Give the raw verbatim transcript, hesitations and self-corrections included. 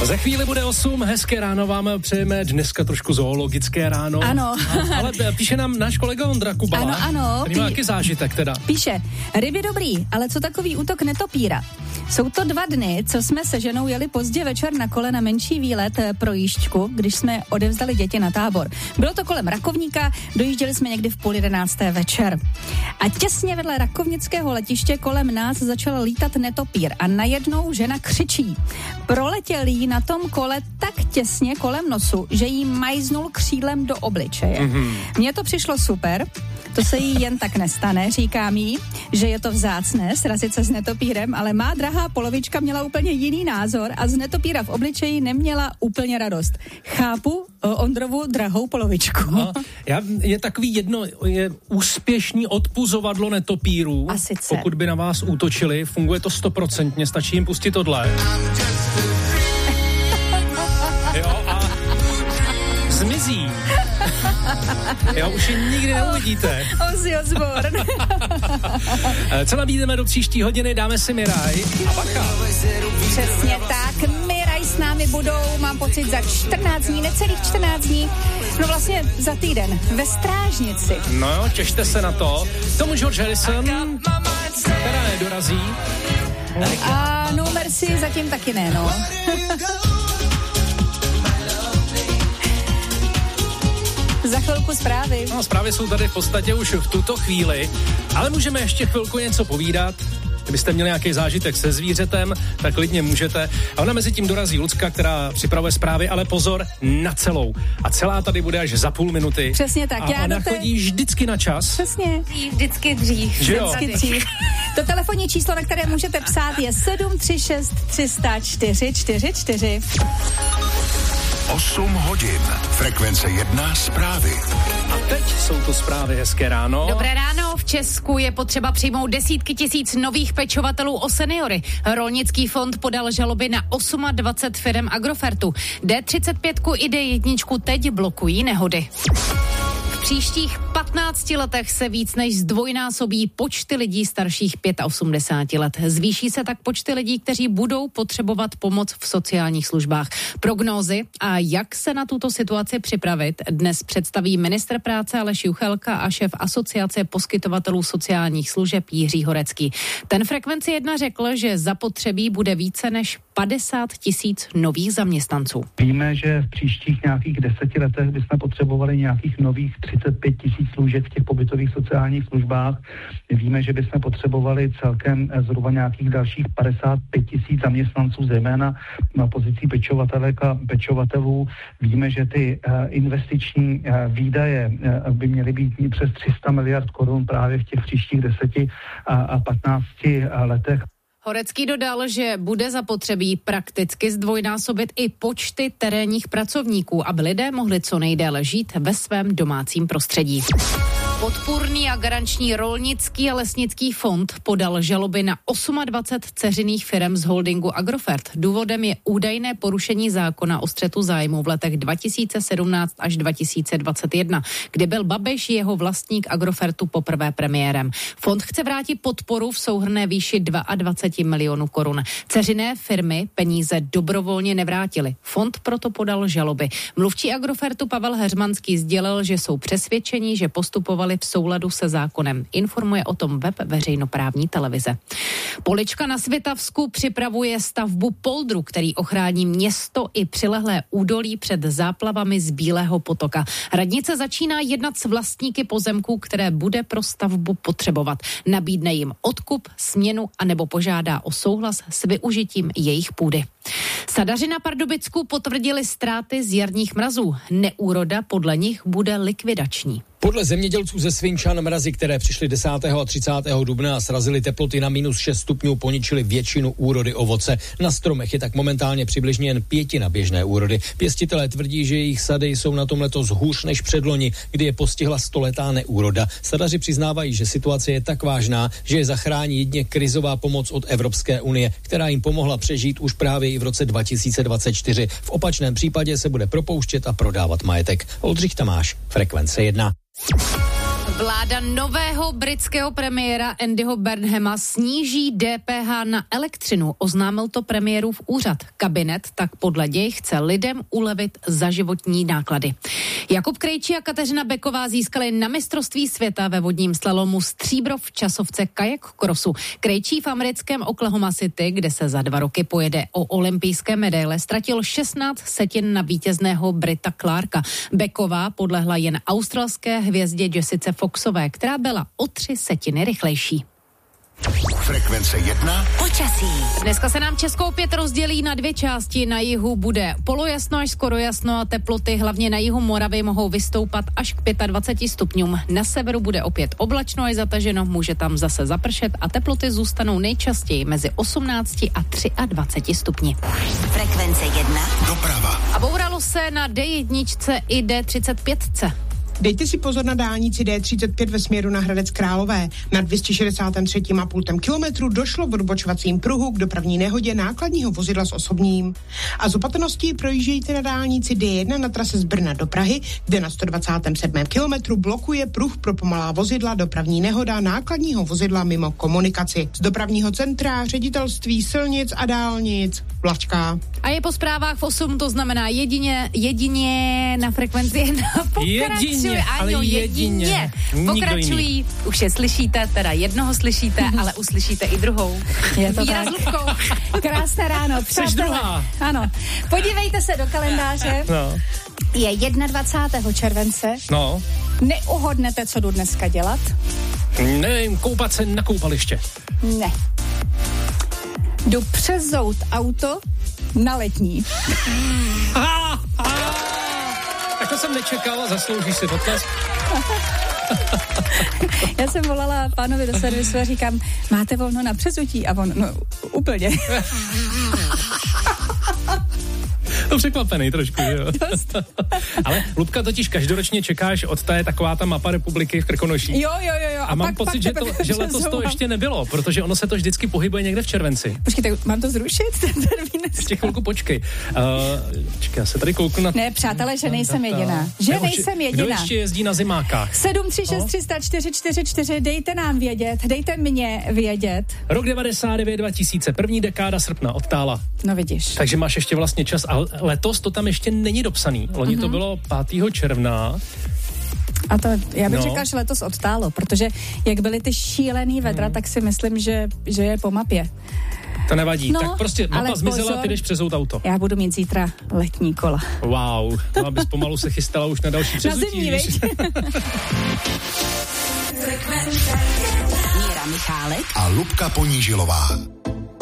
Za chvíli bude osm, hezké ráno vám přejeme, dneska trošku zoologické ráno. Ano. Ale píše nám náš kolega Ondra Kubala. Ano, ano. Který má jaký zážitek teda. Píše, ryby dobrý, ale co takový útok netopíra? Jsou to dva dny, co jsme se ženou jeli pozdě večer na kole na menší výlet pro jížďku, když jsme odevzdali děti na tábor. Bylo to kolem Rakovníka, dojížděli jsme někdy v půl jedenácté večer. A těsně vedle rakovnického letiště kolem nás začal lítat netopír a najednou žena křičí. Proletěl jí na tom kole tak těsně kolem nosu, že jí majznul křídlem do obličeje. Mm-hmm. Mně to přišlo super, to se jí jen tak nestane, říkám jí, že je to vzácné srazit se s netopírem, ale má drahá polovička měla úplně jiný názor a z netopíra v obličeji neměla úplně radost. Chápu o Ondrovu drahou polovičku. No, já, je takový jedno, je úspěšný odpuzovadlo netopírů. A sice. Pokud by na vás útočili, funguje to stoprocentně, stačí jim pustit tohle. Jo, a zmizí. Jo, už je nikdy neuvidíte. Ozzy Osbourne. Co nabídneme do příští hodiny, dáme si Miraj a Bacha. Přesně tak, Miraj s námi budou, mám pocit, za čtrnáct dní, necelých čtrnáct dní, no vlastně za týden, ve Strážnici. No jo, těšte se na to. Tomu George Harrison, která nedorazí. A No Mercy zatím taky ne, no. Za chvilku zprávy. No, zprávy jsou tady v podstatě už v tuto chvíli, ale můžeme ještě chvilku něco povídat. Kdybyste měli nějaký zážitek se zvířetem, tak klidně můžete. A ona mezi tím dorazí Lucka, která připravuje zprávy, ale pozor, na celou. A celá tady bude až za půl minuty. Přesně tak. A já ona te... chodí vždycky na čas. Přesně. Vždycky dřív. Že jo? Vždycky dřív. To telefonní číslo, na které můžete psát, je sedm tři šest tři nula čtyři čtyři čtyři. osm hodin. Frekvence jedna zprávy. A teď jsou to zprávy, hezké ráno. Dobré ráno. V Česku je potřeba přijmout desítky tisíc nových pečovatelů o seniory. Rolnický fond podal žaloby na dvacet osm firem Agrofertu. D třicet pět i D jedna teď blokují nehody. V příštích patnácti letech se víc než zdvojnásobí počty lidí starších osmdesáti pěti let. Zvýší se tak počty lidí, kteří budou potřebovat pomoc v sociálních službách. Prognózy a jak se na tuto situaci připravit dnes představí ministr práce Aleš Juchelka a šéf asociace poskytovatelů sociálních služeb Jiří Horecký. Ten Frekvenci jedna řekl, že zapotřebí bude více než padesát tisíc nových zaměstnanců. Víme, že v příštích nějakých deseti letech bychom potřebovali nějakých nových třicet pět tisíc služeb v těch pobytových sociálních službách. Víme, že bychom potřebovali celkem zhruba nějakých dalších padesát pět tisíc zaměstnanců, zejména na pozici pečovatelek a pečovatelů. Víme, že ty investiční výdaje by měly být přes tři sta miliard korun právě v těch příštích deseti a patnácti letech. Horecký dodal, že bude zapotřebí prakticky zdvojnásobit i počty terénních pracovníků, aby lidé mohli co nejdéle žít ve svém domácím prostředí. Podpůrný a garanční rolnický a lesnický fond podal žaloby na dvacet osm dceřiných firem z holdingu Agrofert. Důvodem je údajné porušení zákona o střetu zájmů v letech dva tisíce sedmnáct až dva tisíce dvacet jedna, kdy byl Babiš jeho vlastník Agrofertu poprvé premiérem. Fond chce vrátit podporu v souhrnné výši dvacet dva milionů korun. Dceřiné firmy peníze dobrovolně nevrátily. Fond proto podal žaloby. Mluvčí Agrofertu Pavel Heřmanský sdělil, že jsou přesvědčení, že postupovali v souladu se zákonem. Informuje o tom web veřejnoprávní televize. Polička na Svitavsku připravuje stavbu poldru, který ochrání město i přilehlé údolí před záplavami z Bílého potoka. Radnice začíná jednat s vlastníky pozemků, které bude pro stavbu potřebovat. Nabídne jim odkup, směnu anebo požádá o souhlas s využitím jejich půdy. Sadaři na Pardubicku potvrdili ztráty z jarních mrazů. Neúroda podle nich bude likvidační. Podle zemědělců ze Svinčan mrazy, které přišly desátého a třicátého dubna a srazily teploty na minus šest stupňů, poničily většinu úrody ovoce. Na stromech je tak momentálně přibližně jen pětina běžné úrody. Pěstitelé tvrdí, že jejich sady jsou na tom letos hůř než předloni, kdy je postihla stoletá neúroda. Sadaři přiznávají, že situace je tak vážná, že je zachrání jedně krizová pomoc od Evropské unie, která jim pomohla přežít už právě i v roce dva tisíce dvacet čtyři. V opačném případě se bude propouštět a prodávat majetek. Oldřich Tamáš, Frekvence jedna. Vláda nového britského premiéra Andyho Burnhama sníží D P H na elektřinu. Oznámil to premiérův úřad. Kabinet tak podle něj chce lidem ulevit za životní náklady. Jakub Krejčí a Kateřina Beková získali na mistrovství světa ve vodním slalomu stříbro v časovce kajak crossu. Krejčí v americkém Oklahoma City, kde se za dva roky pojede o olympijské medaile, ztratil šestnáct setin na vítězného Brita Clarka. Beková podlehla jen australské hvězdě Jessice Foxové, která byla o tři setiny rychlejší. Frekvence jedna. Počasí. Dneska se nám Česko opět rozdělí na dvě části. Na jihu bude polojasno až skoro jasno a teploty hlavně na jihu Moravy mohou vystoupat až k dvaceti pěti stupňům. Na severu bude opět oblačno až zataženo, může tam zase zapršet a teploty zůstanou nejčastěji mezi osmnácti a dvaceti třemi stupni. Frekvence jedna. Doprava. A bouralo se na D jedna i D třicet pět. Dejte si pozor na dálnici D třicet pět ve směru na Hradec Králové. Na dvě stě šedesát tři celá pět kilometru došlo v odbočovacím pruhu k dopravní nehodě nákladního vozidla s osobním. A z opatrností projíždějte na dálnici D jedna na trase z Brna do Prahy, kde na sto dvacet sedm kilometru blokuje pruh pro pomalá vozidla dopravní nehoda nákladního vozidla mimo komunikaci. Z dopravního centra Ředitelství silnic a dálnic Vlačka. A je po zprávách v osm, to znamená jedině, jedině na frekvenci jedna. Jedině, ale ano, jedině. jedině. Pokračují, už je slyšíte, teda jednoho slyšíte, ale uslyšíte i druhou. Je to Víra tak. Krásné ráno, přátelé. Jseš druhá. Ano. Podívejte se do kalendáře. No. Je dvacátého prvního července. No. Neuhodnete, co jdu dneska dělat? Nevím, koupat se na koupaliště. Ne. Jdu přezout auto na Letní. Tak to jsem nečekal, zasloužíš si potlesk. Já jsem volala pánovi do servisu a říkám, máte volno na přezutí? A on, no úplně. To překvapený trošku, jo. Ale Lubka, totiž každoročně čekáš od té taková ta mapa republiky v Krkonoších. Jo, jo, jo, jo. A, a mám pak, pocit, pak že, to, že letos to ještě nebylo, protože ono se to vždycky pohybuje někde v červenci. Počkejte, mám to zrušit, ten termín? Ještě chvilku počkej. Uh, čekaj, já se tady kouknu na... Ne, přátelé, že nejsem jediná. Že ne, nejsem jediná. Kdo ještě jezdí na zimákách? sedm tři šest tři nula čtyři čtyři čtyři, dejte nám vědět, dejte mě vědět. Rok devadesát devět dva tisíce, první dekáda srpna odtála. No vidíš. Takže máš ještě vlastně čas, ale letos to tam ještě není dopsaný. Loni mm-hmm. to bylo pátého června. A to, já bych no. řekla, že letos odtálo, protože jak byly ty šílený vedra, hmm. tak si myslím, že, že je po mapě. To nevadí, no, tak prostě mapa zmizela, ty jdeš přezout auto. Já budu mít zítra letní kola. Wow, no abys pomalu se chystala už na další přezutí. Na zimní, viď? Míra Michálek a Lubka Ponížilová.